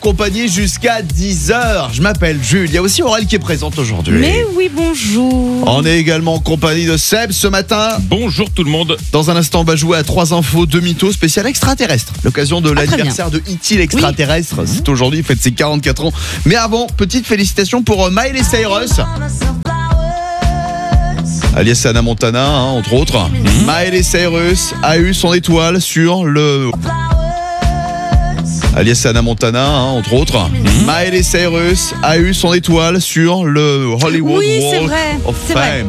Accompagné jusqu'à 10h. Je m'appelle Jules. Il y a aussi Aurel qui est présente aujourd'hui. Mais oui, bonjour. On est également en compagnie de Seb ce matin. Bonjour tout le monde. Dans un instant, on va jouer à 3 infos, 2 mythos spécial extraterrestre. L'occasion de l'anniversaire de E.T. l'extraterrestre. Oui. C'est aujourd'hui, il fête ses 44 ans. Mais avant, petite félicitation pour Miley Cyrus. Alias Hannah Montana, entre autres. Miley Cyrus a eu son étoile sur le... Alias Hannah Montana, entre autres. Miley Cyrus a eu son étoile sur le Hollywood Walk of Fame.